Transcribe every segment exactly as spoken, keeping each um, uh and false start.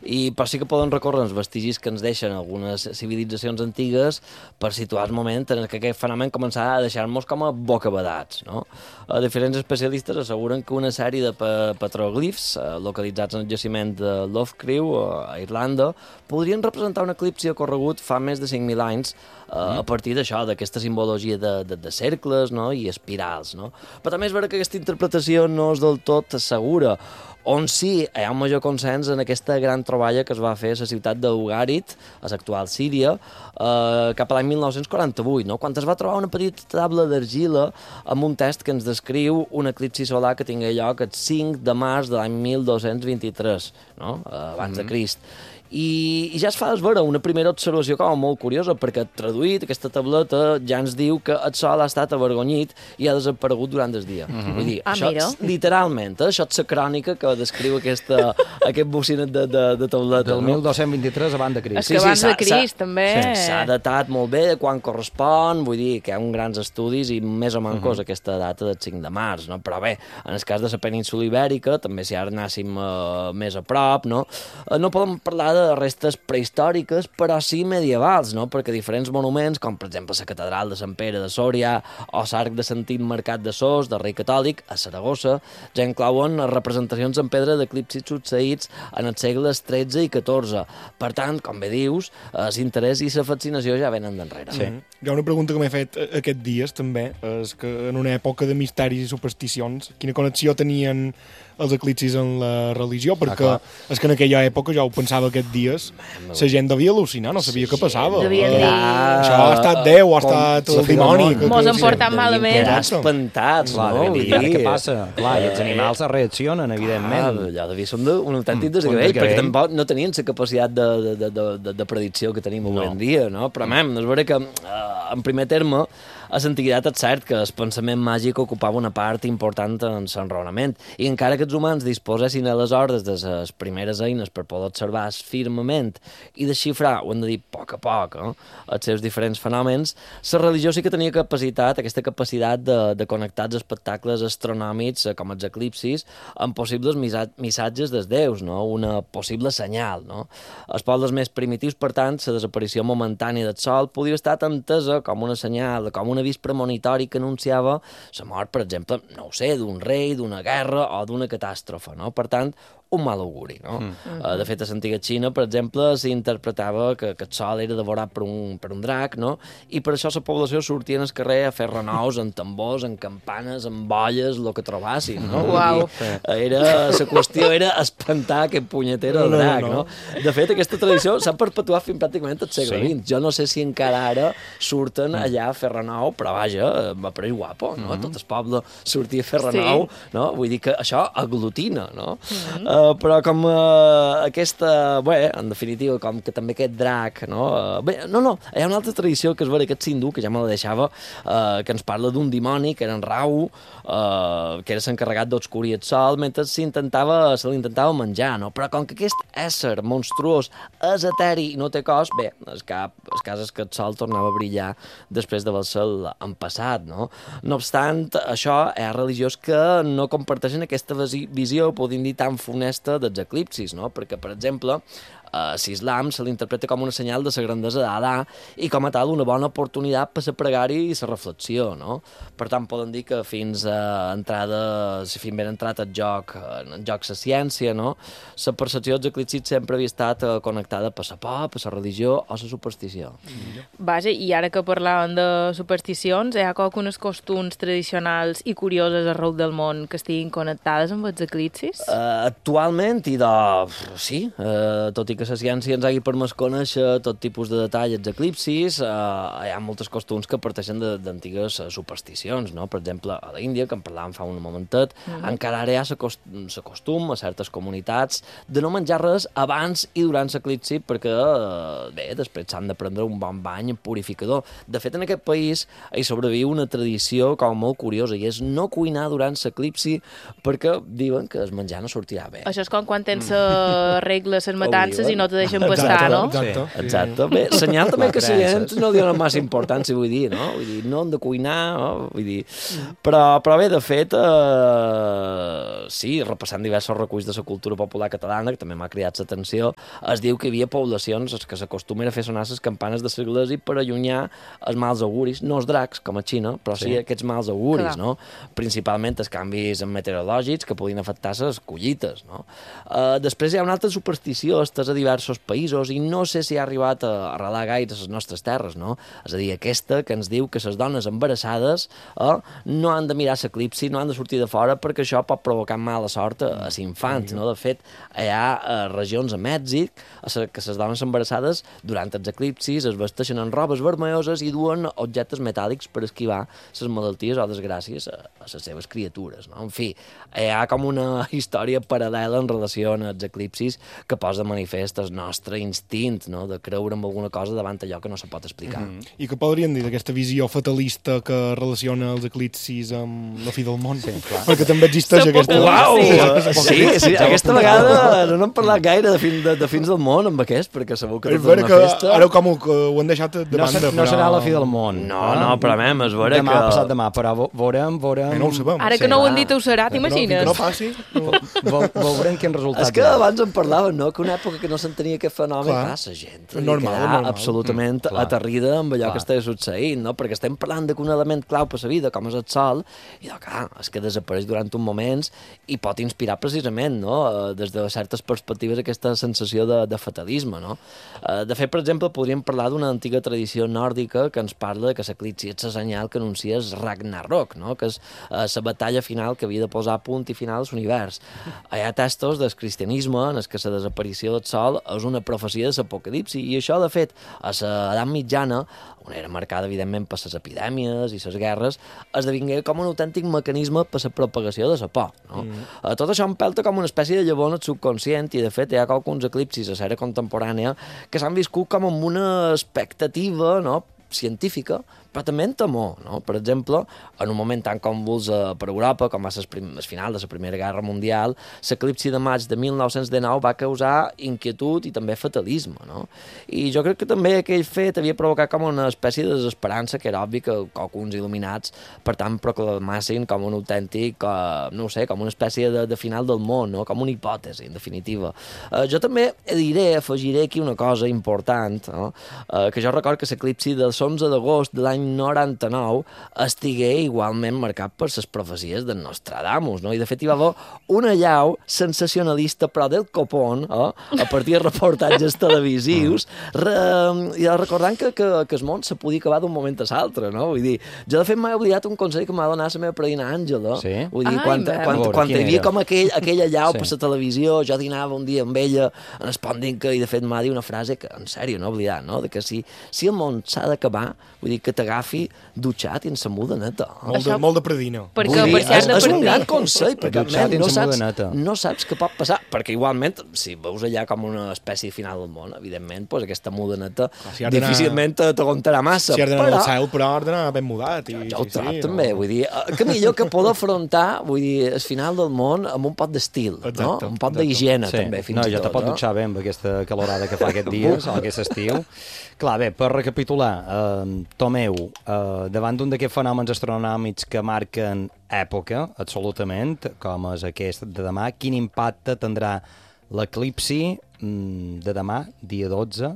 i per sí que poden recórrer els vestigis que ens deixen algunes civilitzacions antigues per situar el moment en què aquest fenomen començava a deixar-nos com a bocabadats, no? Eh, diferents especialistes asseguren que una sèrie de pa petroglifs eh, localitzats en el jaciment de Lothcriw, a Irlanda, podrien representar un eclipsi ocorregut fa més de cinc mil anys eh, a partir d'això, d'aquesta simbologia de, de, de cercles, no? I espirals, no? Però també és vera que aquesta interpretació no és del tot segura, on sí hi ha un major consens en aquesta gran troballa que es va fer a la ciutat d'Ugarit, a l'actual Síria, eh, cap a l'any mil nou-cents quaranta-vuit, no? Quan es va trobar una petita taula d'argila amb un text que ens descriu un eclipsi solar que tingué lloc el cinc de març de l'any mil dos-cents vint-i-tres, no? eh, abans mm-hmm. de Crist. I, i ja es fa veure una primera observació com molt curiosa, perquè traduït aquesta tableta ja ens diu que el sol ha estat avergonyit i ha desaparegut durant el dia. Mm-hmm. Vull dir, ah, això, mira. literalment, eh, això és la crònica que descriu aquesta, aquest bocinet de, de, de tableta. Del no? mil dos-cents vint-i-tres abans de Crist. És que abans de Crist, també. S'ha datat molt bé de quan correspon, vull dir que hi ha uns grans estudis i més o mancos uh-huh. aquesta data del cinc de març, no? Però bé, en el cas de la península Ibèrica, també si ara anàssim uh, més a prop, no? Uh, no podem parlar de restes prehistòriques, però sí medievals, no? Perquè diferents monuments, com per exemple la catedral de Sant Pere de Sòria o l'arc de Santín Mercat de Sos, del rei catòlic, a Saragossa, ja inclouen representacions en pedra d'eclipsis succeïts en els segles tretze i catorze. Per tant, com bé dius, l'interès i la fascinació ja venen d'enrere. Sí. Mm-hmm. Hi ha una pregunta que m'he fet aquests dies, també, és que en una època de misteris i supersticions, quina connexió tenien els eclipsis en la religió, perquè ah, és que en aquella època jo ho pensava aquests dies, la gent devia al·lucinar, no sabia què passava. Devia dir... Uh, això ha estat Déu, ha estat el dimoni. Mos han portat malament. Quedar espantats, clar, no? Dir, què passa? Clar, i els animals reaccionen, evidentment. Ah, allò devia ser un autèntic Mm, desgavell, desgavell. perquè tampoc no tenien la capacitat de, de, de, de, de, de predicció que tenim avui No. en dia, no? Però, mem, no és vera que, eh, en primer terme, a l'antiguitat és cert que el pensament màgic ocupava una part important en l'enraonament, i encara que els humans disposessin aleshores de les primeres eines per poder observar el firmament i desxifrar, ho hem de dir, a poc a poc, eh, els seus diferents fenòmens, la religió sí que tenia capacitat, aquesta capacitat de, de connectar els espectacles astronòmics, com els eclipsis, amb possibles missatges dels déus, no? Una possible senyal, no? Els pobles més primitius, per tant, la desaparició momentània del sol podia estar entesa com una senyal, com un avís premonitori que anunciava la mort, per exemple, no ho sé, d'un rei, d'una guerra o d'una catàstrofe, no? Per tant, un mal auguri, no? Mm. Uh, de fet, a l'antiga Xina, per exemple, s'interpretava que, que el sol era devorat per un, per un drac, no? I per això la població sortia al carrer a fer renous amb tambors, amb campanes, amb bolles, el que trobassin, no? Uau! Era, la qüestió era espantar aquest punyetero no, drac, no, no. no? De fet, aquesta tradició s'ha perpetuat fins pràcticament al segle Sí. vint. Jo no sé si encara ara surten allà a fer renou, però vaja, m'apareix guapo, no? Mm-hmm. Tot el poble sortia a fer renou, Sí. no? Vull dir que això aglutina, no? Mm-hmm. Uh, però com uh, aquesta, bé, en definitiva, com que també aquest drac, no? Uh, bé, no, no, hi ha una altra tradició que és vera, aquest hindú, que ja me la deixava, uh, que ens parla d'un dimoni, que era en Rau, uh, que era l'encarregat d'obscurir el sol, mentre s'intentava, se l'intentava menjar, no? Però com que aquest ésser monstruós és eteri i no té cos, bé, el, cap, el cas és que el sol tornava a brillar després d'haver-se empassat, no? No obstant, això hi ha religiós que no comparteixen aquesta visió, podem dir, tan funesta dels eclipsis, no? Perquè, per exemple, a l'islam se l'interpreta com una senyal de la grandesa d'Allah i com a tal una bona oportunitat per la pregària i la reflexió, no? Per tant, poden dir que fins a entrada, si fins ben entrat el joc, en el joc la ciència, no? La percepció dels eclipsis sempre havia estat connectada per la por, per la religió o la superstició. Vaja, i ara que parlàvem de supersticions, hi ha algunes costums tradicionals i curioses arreu del món que estiguin connectades amb els eclipsis? Uh, actualment, i de... sí, uh, tot i que la ciència ens hagi permès conèixer tot tipus de detalls dels eclipsis, eh, hi ha moltes costums que parteixen d'antigues supersticions, no? Per exemple, a l'Índia, que en parlàvem fa un momentet, mm-hmm. encara ara hi ha la cost costum a certes comunitats de no menjar res abans i durant l'eclipsi perquè, eh, bé, després s'han de prendre un bon bany purificador. De fet, en aquest país hi sobreviu una tradició com molt curiosa i és no cuinar durant l'eclipsi perquè diuen que el menjar no sortirà bé. Això és com quan tens mm. regles, les matances, i no te deixen Exacte, passar, no? Exacte. Sí. Exacte. Bé, senyal també La que la gent creences. no li dona massa importància, vull dir, no? Vull dir, no hem de cuinar, no? Vull dir... Però, però bé, de fet, eh, sí, repassant diversos reculls de la cultura popular catalana, que també m'ha cridat l'atenció, es diu que hi havia poblacions que s'acostumen a fer sonar les campanes de l'església per allunyar els mals auguris, no els dracs, com a Xina, però sí, sí aquests mals auguris, Clar. no? Principalment els canvis meteorològics que podien afectar les collites, no? Eh, després hi ha una altra superstició, estès a diversos països, i no sé si ha arribat a arrelar gaire a les nostres terres, no? És a dir, aquesta que ens diu que les dones embarassades eh, no han de mirar l'eclipsi, no han de sortir de fora perquè això pot provocar mala sort a els infants, no? De fet, hi ha eh, regions a Mèxic a sa, que les dones embarassades durant els eclipsis es vesteixen en robes vermelloses i duen objectes metàl·lics per esquivar les malalties o desgràcies a, a les seves criatures, no? En fi, hi ha com una història paral·lela en relació als eclipsis que posa de manifest el nostre instint, no? De creure en alguna cosa davant allò que no se pot explicar. Mm -hmm. I que podríem dir d'aquesta visió fatalista que relaciona els eclipsis amb la fi del món. Sí, clar. Perquè també existeix Som aquesta... Uau! Sí, sí, aquesta vegada no n'hem parlat gaire de, fin, de, de fins del món amb aquest, perquè sabeu que És tot és vera una que festa. ara com que ho han deixat de No, banda, se, no però... serà la fi del món. No, no, però mem, és vera demà, que... passat demà, però vo- veurem, veurem... Eh, no ho sabem. Ara que Sí, no ho han clar. dit, ho serà, Que no, t'imagines? que no passi... No. Ve- Veurem quin resultat És que hi ha. abans en parlaven, no? Que una època que no s'entenia aquest fenomen, Clar. clar, la gent És normal, quedar és normal. absolutament Mm, clar. aterrida amb allò Clar. que està succeint, no? Perquè estem parlant d'un element clau per la vida, com és el sol, i, no, clar, és que desapareix durant un moment i pot inspirar precisament, no? Eh, Des de certes perspectives, aquesta sensació de, de fatalisme, no? Eh, De fet, per exemple, podríem parlar d'una antiga tradició nòrdica que ens parla que l'eclipsi és la senyal que anuncia el Ragnarok, no? Que és la batalla final que havia de posar punt i final a l'univers. Hi ha textos del cristianisme en els que la desaparició del sol és una profecia de l'apocalipsi, i això, de fet, a l'edat mitjana, on era marcada, evidentment, per les epidèmies i les guerres, esdevingué com un autèntic mecanisme per la propagació de la por, no? Mm. Tot això empelta com una espècie de llavor en el subconscient, i, de fet, hi ha alguns eclipsis a l'era contemporània que s'han viscut com amb una expectativa, no?, científica, però també en temor, no? Per exemple, en un moment tan convuls eh, per Europa, com va ser el final de la Primera Guerra Mundial, l'eclipsi de maig de mil nou-cents dinou va causar inquietud i també fatalisme, no? I jo crec que també aquell fet havia provocat com una espècie de desesperança, que era obvi que alguns il·luminats, per tant, proclamassin com un autèntic, eh, no ho sé, com una espècie de, de final del món, no? Com una hipòtesi, en definitiva. Eh, jo també diré, afegiré aquí una cosa important, no? Eh, que jo record que l'eclipsi del onze d'agost de l'any noranta-nou estigué igualment marcat per les profecies de Nostradamus, no? I de fet hi va haver una llau sensacionalista, però del copón, eh? A partir de reportatges televisius, re... i recordant que, que, que el món se podia acabar d'un moment a l'altre, no? Vull dir, jo de fet m'he oblidat un consell que m'ha donat la meva predina Àngela. Sí? Vull dir, Ai, quan, mem. quan, A veure, quan quina hi havia era? com aquell, aquella llau Sí. per la televisió, jo dinava un dia amb ella en el Spondinca, i de fet m'ha dit una frase que, en sèrio, no oblidar, no? De que si, si el món s'ha d'acabar, vull dir, que t'agafi dutxat i en sa muda neta. Molt de, Això- molt de predina. Perquè Vull dir, per si has és, de és un partir... gran consell, perquè Dutxat men, i no, en sa muda saps, neta. no saps què pot passar, perquè igualment, si veus allà com una espècie final del món, evidentment, pues, aquesta muda neta si has d'anar- difícilment te- t'aguantarà massa, Si has d'anar però... al cel, però has d'anar ben mudat. I, Jo ho sí, trobo sí, també, no? vull dir, eh, que millor que poder afrontar, vull dir, el final del món amb un pot d'estil, no? Exacte, Un pot exacte. d'higiene, Sí. també, fins no, i ja te tot. pot no? dutxar bé amb aquesta calorada que fa aquest dies, o aquest estiu. Clar, bé, per recapitular, eh, Tomeu, eh, davant d'un d'aquests fenòmens astronòmics que marquen època, absolutament, com és aquest de demà, quin impacte tindrà l'eclipsi mm, de demà, dia dotze,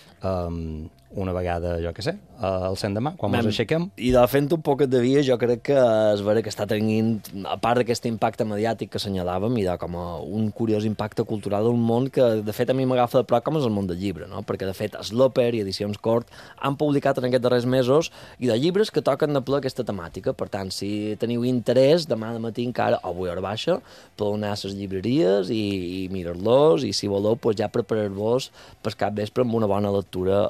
eh, una vegada, jo què sé, al cent demà, quan ens Mem, aixequem? I de fent un poquet de via, jo crec que es veure que està tenint, a part d'aquest impacte mediàtic que assenyalàvem, i de com a un curiós impacte cultural d'un món que, de fet, a mi m'agafa de prop com és el món del llibre, no? Perquè, de fet, Sloper i Edicions Cort han publicat en aquests darrers mesos i de llibres que toquen de ple aquesta temàtica. Per tant, si teniu interès, demà de matí encara, o avui a hora baixa, podeu anar a les llibreries i, i mirar-los, i si voleu, pues, ja preparar-vos per cap vespre amb una bona lectura a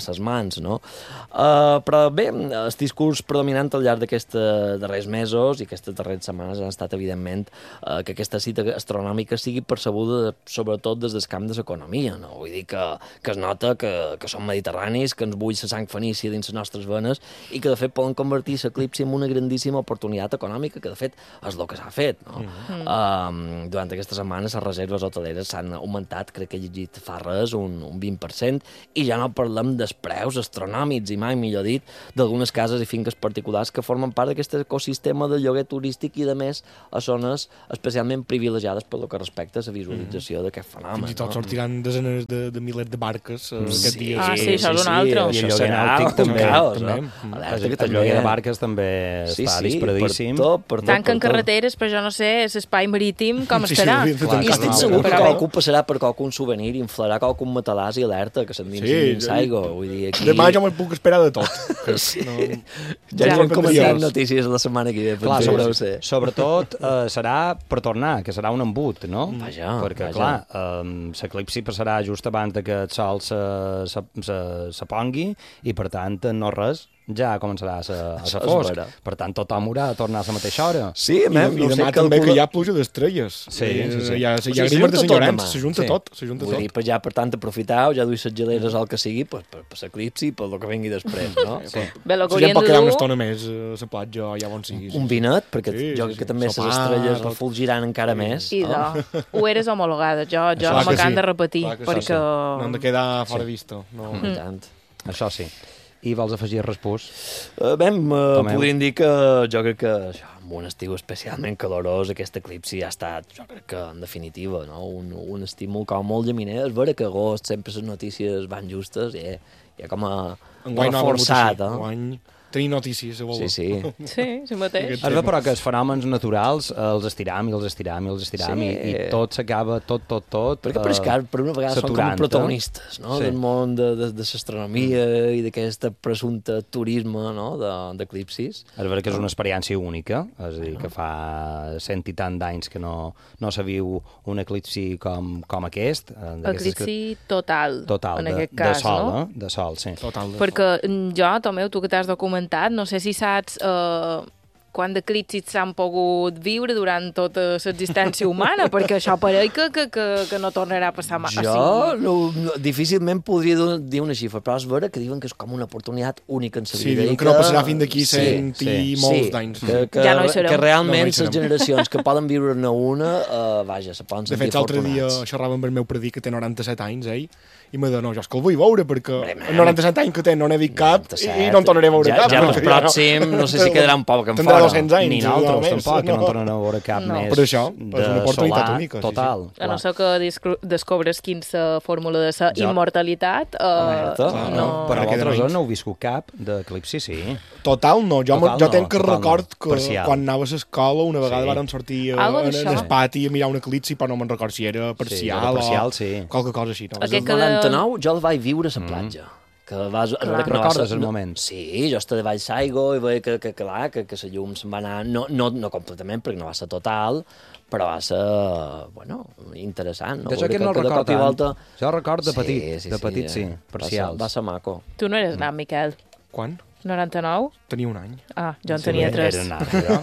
ses mans, no? Uh, però bé, el discurs predominant al llarg d'aquests darrers mesos i aquestes darreres setmanes ha estat, evidentment, uh, que aquesta cita astronòmica sigui percebuda sobretot des del camp de l'economia, no? Vull dir que, que es nota que, que som mediterranis, que ens bull la sang fenícia dins les nostres venes i que, de fet, poden convertir l'eclipsi en una grandíssima oportunitat econòmica, que, de fet, és el que s'ha fet, no? Mm. Uh, durant aquesta setmana les reserves hoteleres s'han augmentat, crec que he llegit fa res, un, un vint per cent, i ja no parlem dels preus astronòmics, i mai millor dit, d'algunes cases i finques particulars que formen part d'aquest ecosistema de lloguer turístic i, de més, a zones especialment privilegiades per lo que respecta a la visualització mm. d'aquest fenomen. Fins i tot no? sortiran desenes de, de milers de barques uh, aquest sí, dia. Ah, sí, això és un altre. I el lloguer nàutic també. Caos, també. No? El, el lloguer de barques també sí, està sí, disparadíssim. Per tot, per tot, Tanquen per tot. carreteres, però jo no sé, l'espai marítim com Sí, sí, estarà. sí, sí, I estic no, segur que però bé. qualcú passarà per qualcun souvenir, inflarà qualcun matalàs i alerta que s'endinsi Sí, dins aigua. Vull dir, aquí... Demà jo me'n puc esperar de tot. Que Sí. no... Ja Ja. ens hem començat Dios. notícies la setmana que ve. Clar, Clar, sobre, sé. sobretot eh, serà per tornar, que serà un embut, no? Vaja, Perquè, vaja. clar, eh, l'eclipsi passarà just abans de que el sol se, se, se, se pongui i, per tant, no res, ja començarà a ser, a ser Això és fosc. vera. Per tant, tothom haurà de tornar a la mateixa hora. Sí, I, mem, i no demà sé, també que calcula- hi ha pluja d'estrelles. Sí, Eh, sí, sí. Hi ha, O sigui, hi ha s'ajunta grimes de tot senyorans, demà. s'ajunta Sí. tot, s'ajunta Vull tot. dir, pues ja, per tant, aprofitau, ja duis les geleres el que sigui, pues, per, per l'eclipsi i per el que vengui després, no? Sí. Bé, el que La gent haurien pot de quedar una dur... estona més a la platja, ja on sigui. Un vinet, perquè Sí, jo sí, crec que sí. també les Sopar, estrelles tot. refulgiran encara més. I no? de... Ho eres homologada, jo, jo Clar no que m'acan sí. de repetir, Clar que sí, perquè... No han de quedar fora Sí. vista. No. I tant. Això sí. I vols afegir respús? Uh, bé, uh, Tomeu. podríem dir que jo crec que això, amb un estiu especialment calorós, aquest eclipsi ha estat, jo crec que en definitiva, no? un, un estímul com molt llaminer. És vera que a agost sempre les notícies van justes i eh, ja com a Enguany no ha volgut reforçat. així. Eh? Enguany tenir notícies, a Sí, sí. Sí, sí mateix. Aquest- És bé, però que els fenòmens naturals eh, els estiram i els estiram i els estiram Sí. i, i tot s'acaba, tot, tot, tot... Perquè per, eh, per una vegada són com saturant, eh? protagonistes no? Sí. del món de, de, de l'astronomia i d'aquest presumpte turisme no? de- d'eclipsis. És veritat que és una experiència única, és a dir, que fa cent i tant d'anys que no, no se viu un eclipsi com, com aquest. eh, d'aquestes Eclipsi total, Total, en de, aquest cas, de sol, no? eh? De sol, sí. Total. de Perquè mm, jo, Tomeu, tu que t'has documentat, no sé si saps eh, quant d'eclipsis s'han pogut viure durant tota l'existència humana, perquè això pareix que, que, que, que no tornarà a passar mai. Jo no, no, difícilment podria do- dir una xifra, però és vera que diuen que és com una oportunitat única en la Sí, vida. diuen i que no passarà fins d'aquí Sí, cent sí, i molts sí, d'anys. Que, que, Ja no hi serem. que realment No, no hi les serem. generacions que poden viure-ne una, uh, vaja, se poden De sentir fet, l'altre dia afortunats. xerrava amb el meu predí, que té noranta-set anys, ell, i m'ha dit, no, jo és que el vull veure, perquè Hombre, man. en noranta-set anys que té no n'he vist cap noranta-set. i no en tornaré a veure ja, cap. Ja, perquè el pròxim, no sé si quedarà un poc en Tindrà fora. dos-cents anys. Ni nosaltres, no, més, tampoc, que no no. en tornen a veure cap No. més Per això, és de una oportunitat solar única, sí, sí. total. A no ser que discro- descobres quina és la fórmula de la Jo- immortalitat, eh, Alerta. no... no, Però Perquè vosaltres queden no heu viscut cap d'eclipsi, sí. Total no, jo, Total jo no, tenc que total no. record que Parcial. quan anava a l'escola una vegada Sí. varen sortir a, Algo en, d'això. en el pati a mirar un eclipsi, però no me'n record si era parcial, era parcial, o sí. qualque cosa així. No? Aquest El que de- noranta-nou jo el vaig viure a la platja. Que vas, Clar. que no va Recordes ser- el no- moment? Sí, jo estava de baix d'aigua i veia que, que, clar, que, que la llum se'n va anar, no, no, no completament, perquè no va ser total, però va ser, bueno, interessant. No? Jo Veure que no el de record cop i tant. volta... Jo el record de Sí, petit, sí, de sí, petit sí, eh? parcials. Va ser, va ser maco. Tu no eres nan, Miquel. Quan? noranta-nou? Tenia un any. Ah, jo en Sí, tenia era tres. nada,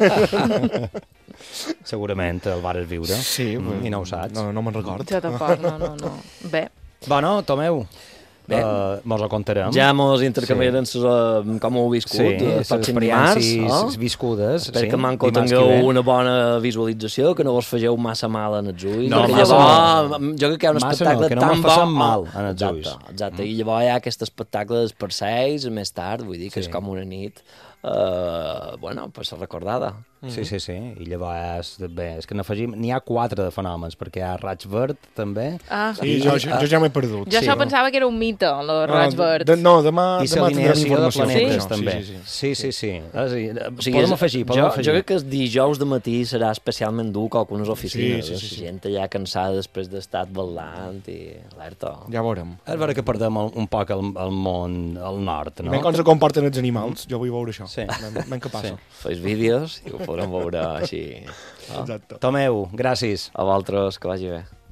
jo. Segurament el vares viure Sí, mm, i no ho saps. No, no me'n record. Jo tampoc, no, no, no. Bé, Bueno, Tomeu, Bé. uh, mos ho contarem. Ja mos intercanviarem sí. uh, com ho heu viscut, Sí, eh, les pròxim dimarts. experiències Oh? viscudes. Espero sí, que manco dimarts que tingueu ve. una bona visualització, que no vos fegeu massa mal en els ulls. No, perquè massa llavors, jo crec que hi ha un Massa espectacle no, que no tan me'n bo... facin mal oh, en els exacte, ulls. Exacte, mm. i llavors hi ha aquest espectacle dels Perseis més tard, vull dir que Sí. és com una nit, uh, bueno, per ser recordada. Sí, sí, sí. I llavors, bé, és que n'afegim... N'hi ha quatre de fenòmens, perquè hi ha raig verd, també. ah, Sí, jo, jo, jo ja m'he perdut. jo sí. això pensava que era un mite, el raig verd. De, no, demà, I demà tindrem l'alineació de informació. planetes, Sí? també. Sí, sí, sí. Sí, sí, sí. És a dir, O sigui, podem és- afegir, podem jo, afegir. jo crec que el dijous de matí serà especialment dur que algunes oficines. Sí, sí, sí, sí. La gent ja cansada després d'estar ballant i alerta. Ja veurem. És vera que perdem el, un poc el, el món al nord, no? No? Com se comporten els animals, jo vull veure això. Sí. Ben, ben que passa. Sí. Feis vídeos i ho podrem veure així. Exacte. Tomeu, gràcies. A vosaltres, que vagi bé.